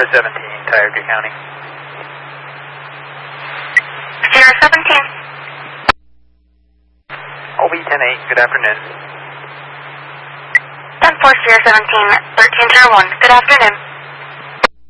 Sierra 17, Tioga County. Sierra 17. OB 10-8, good afternoon. 10-4 Sierra 17, 1301, good afternoon.